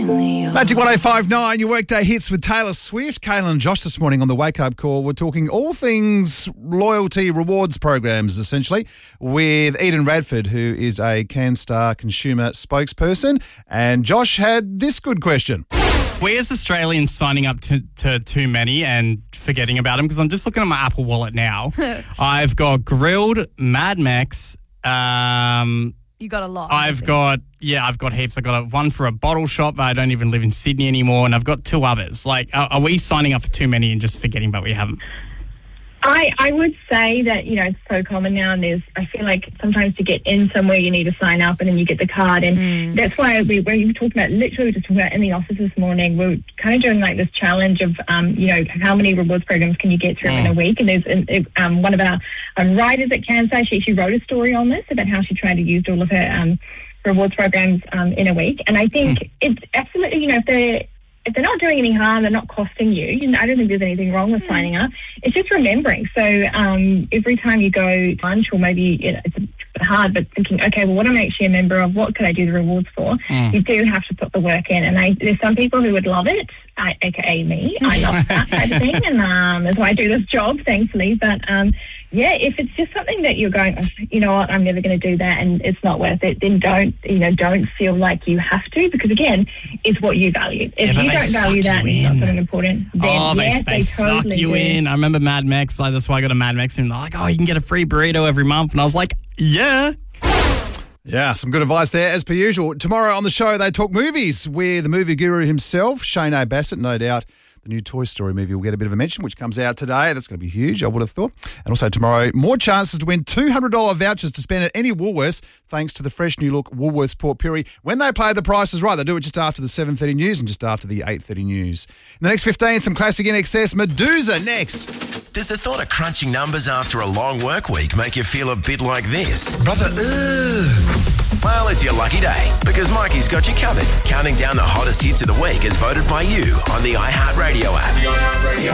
Magic 105.9, your workday hits with Taylor Swift. Kayla and Josh this morning on the Wake Up Call. We're talking all things loyalty rewards programs, essentially, with Eden Radford, who is a CanStar consumer spokesperson. And Josh had this good question. We as Australians signing up to too many and forgetting about them, because I'm just looking at my Apple Wallet now. I've got Grilled, Mad Max. You got a lot. I've got heaps. I've got one for a bottle shop. I don't even live in Sydney anymore, and I've got two others. Like, are we signing up for too many and just forgetting about we have them? I would say that, it's so common now, and I feel like sometimes to get in somewhere you need to sign up and then you get the card, and that's why we were talking about, literally just talking about in the office this morning, we're kind of doing like this challenge of, how many rewards programs can you get through in a week, and there's one of our writers at CanStar, she wrote a story on this about how she tried to use all of her rewards programs in a week, and I think it's absolutely, if they're not doing any harm, they're not costing you. I don't think there's anything wrong with signing up. It's just remembering. So every time you go to lunch, or maybe it's a bit hard, but thinking, okay, well, what am I actually a member of? What could I do the rewards for? You do have to put the work in. And there's some people who would love it, aka me. I love that type of thing. And that's why I do this job, thankfully. But if it's just something that you're going, you know what, I'm never going to do that and it's not worth it, then don't feel like you have to, because again, it's what you value. If you don't value that, it's not something important. Then, they suck totally you in. I remember Mad Max. That's why I got a Mad Max, and they're like, you can get a free burrito every month. And I was like, yeah. Yeah, some good advice there, as per usual. Tomorrow on the show, they talk movies with the movie guru himself, Shane A. Bassett, no doubt. The new Toy Story movie will get a bit of a mention, which comes out today. That's going to be huge, I would have thought. And also tomorrow, more chances to win $200 vouchers to spend at any Woolworths, thanks to the fresh new look Woolworths Port Pirie. When they play The Price Is Right, they do it just after the 7:30 news and just after the 8:30 news. In the next 15, some classic INXS. Medusa next. Does the thought of crunching numbers after a long work week make you feel a bit like this? Brother, Well, it's your lucky day, because Mikey's got you covered. Counting down the hottest hits of the week as voted by you on the iHeartRadio app.